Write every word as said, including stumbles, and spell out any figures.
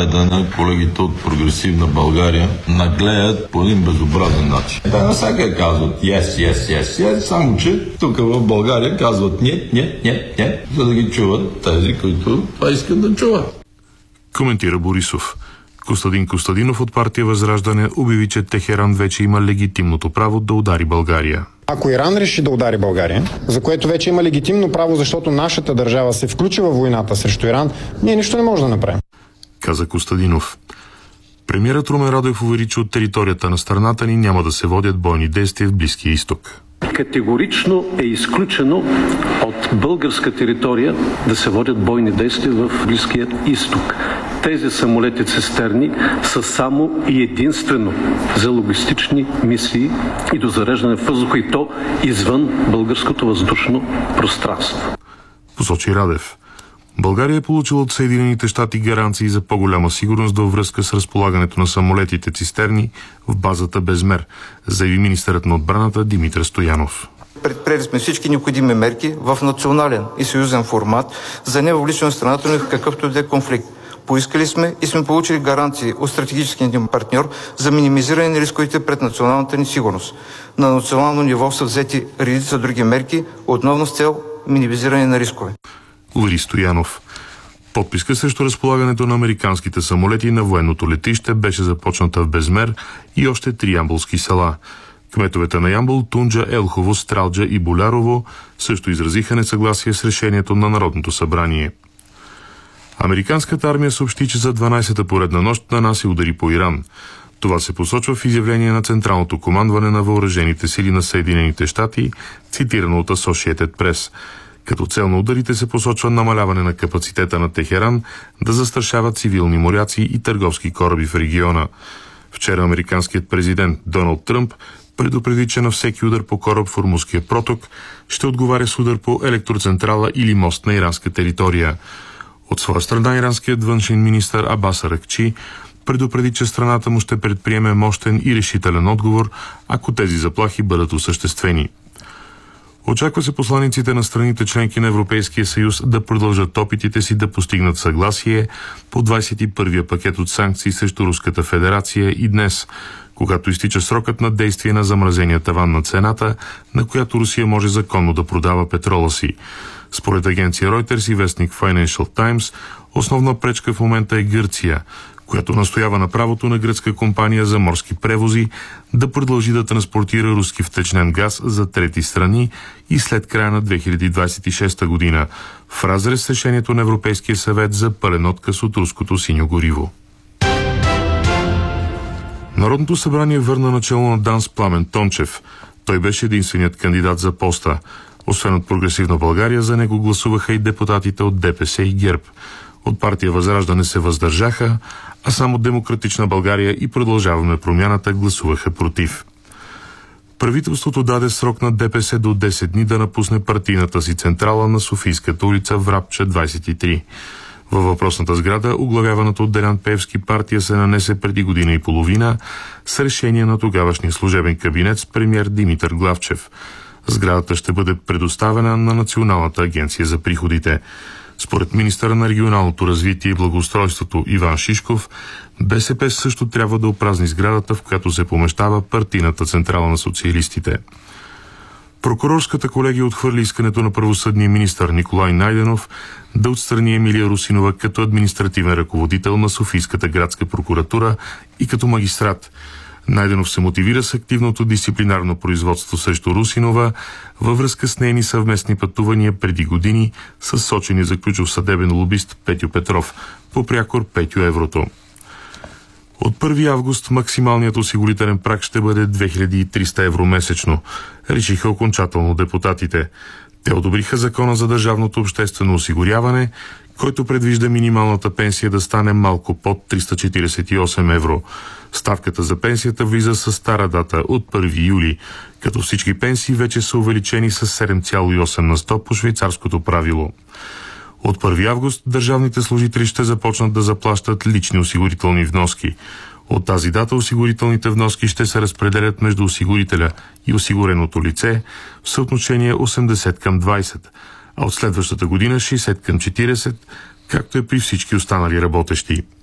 Найдена, колегите от Прогресивна България наглеят по един безобразен начин. Те навсякъде казват yes, yes, yes, yes, само че тук в България казват нет, нет, нет, нет, за да ги чуват тези, които това искат да чуват. Коментира Борисов. Костадин Костадинов от партия Възраждане обяви, че Техеран вече има легитимното право да удари България. Ако Иран реши да удари България, за което вече има легитимно право, защото нашата държава се включи във войната срещу Иран, ние нищо не можем да направим. Каза Костадинов. Премиерът Румен Радев увери, че от територията на страната ни няма да се водят бойни действия в Близкия изток. Категорично е изключено от българска територия да се водят бойни действия в Близкия изток. Тези самолети цистерни са само и единствено за логистични мисии и до зареждане в въздуха, и то извън българското въздушно пространство. Посочи Радев. България е получила от Съединените щати гаранции за по-голяма сигурност във връзка с разполагането на самолетите цистерни в базата Безмер, заяви министърът на отбраната Димитър Стоянов. Предприели сме всички необходими мерки в национален и съюзен формат за невъвличане на страната ни в какъвто и да е конфликт. Поискали сме и сме получили гаранции от стратегическия ни партньор за минимизиране на рисковете пред националната ни сигурност. На национално ниво са взети редица други мерки, отново с цел минимизиране на рискове. Увери Стоянов. Подписка срещу разполагането на американските самолети на военното летище беше започната в Безмер и още три ямболски села. Кметовете на Ямбол, Тунджа, Елхово, Стралджа и Болярово също изразиха несъгласие с решението на Народното събрание. Американската армия съобщи, че за дванадесета поредна нощ нанася удари по Иран. Това се посочва в изявление на Централното командване на въоръжените сили на Съединените щати, цитирано от Associated Press. Като цел на ударите се посочва намаляване на капацитета на Техеран да застрашават цивилни моряци и търговски кораби в региона. Вчера американският президент Доналд Тръмп предупреди, че на всеки удар по кораб в Ормузския проток ще отговаря с удар по електроцентрала или мост на иранска територия. От своя страна иранският външен министър Абас Аракчи предупреди, че страната му ще предприеме мощен и решителен отговор, ако тези заплахи бъдат осъществени. Очаква се посланиците на страните членки на Европейския съюз да продължат опитите си да постигнат съгласие по двадесет и първия пакет от санкции срещу Руската федерация и днес, когато изтича срокът на действие на замразения таван на цената, на която Русия може законно да продава петрола си. Според агенция Reuters и вестник Financial Times, основна пречка в момента е Гърция, която настоява на правото на гръцка компания за морски превози да продължи да транспортира руски втечнен газ за трети страни и след края на две хиляди двадесет и шеста година, в разрез с решението на Европейския съвет за пълен отказ от руското синьо гориво. Народното събрание върна начало на ДАНС Пламен Тончев. Той беше единственият кандидат за поста. Освен от Прогресивна България, за него гласуваха и депутатите от ДПС и ГЕРБ. От партия Възраждане се въздържаха, а само Демократична България и Продължаваме промяната гласуваха против. Правителството даде срок на ДПС до десет дни да напусне партийната си централа на Софийската улица Врабча двадесет и три. Във въпросната сграда оглавяваната от Делян Пеевски партия се нанесе преди година и половина с решение на тогавашния служебен кабинет с премиер Димитър Главчев. Сградата ще бъде предоставена на Националната агенция за приходите. Според министъра на регионалното развитие и благоустройството Иван Шишков, БСП също трябва да опразни сградата, в която се помещава партийната централа на социалистите. Прокурорската колегия отхвърли искането на правосъдния министър Николай Найденов да отстрани Емилия Русинова като административен ръководител на Софийската градска прокуратура и като магистрат. Найденов се мотивира с активното дисциплинарно производство срещу Русинова във връзка с нейни съвместни пътувания преди години с сочения за ключов съдебен лобист Петю Петров, по прякор Петю Еврото. От първи август максималният осигурителен праг ще бъде две хиляди и триста евро месечно, решиха окончателно депутатите. Те одобриха закона за държавното обществено осигуряване, който предвижда минималната пенсия да стане малко под триста четиридесет и осем евро. Ставката за пенсията влиза със стара дата от първи юли, като всички пенсии вече са увеличени с седем цяло и осем на сто по швейцарското правило. От първи август държавните служители ще започнат да заплащат лични осигурителни вноски. От тази дата осигурителните вноски ще се разпределят между осигурителя и осигуреното лице в съотношение осемдесет към двадесет, а от следващата година шейсет към четиридесет, както е при всички останали работещи.